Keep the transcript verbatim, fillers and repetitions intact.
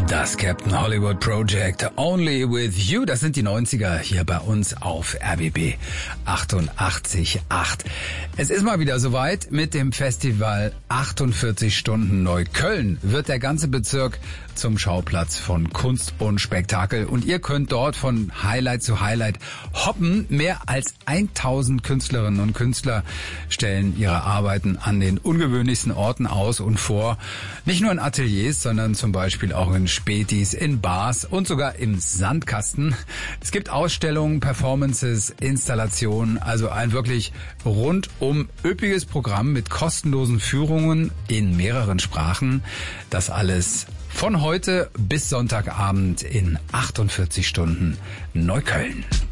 Das Captain Hollywood Project, Only With You, das sind die neunziger hier bei uns auf R B B achtundachtzig Komma acht. Es ist mal wieder soweit mit dem Festival achtundvierzig Stunden Neukölln. Wird der ganze Bezirk zum Schauplatz von Kunst und Spektakel und ihr könnt dort von Highlight zu Highlight hoppen. Mehr als tausend Künstlerinnen und Künstler stellen ihre Arbeiten an den ungewöhnlichsten Orten aus und vor. Nicht nur in Ateliers, sondern zum Beispiel auch in Spätis, in Bars und sogar im Sandkasten. Es gibt Ausstellungen, Performances, Installationen, also ein wirklich rundum üppiges Programm mit kostenlosen Führungen in mehreren Sprachen. Das alles von heute bis Sonntagabend in achtundvierzig Stunden Neukölln.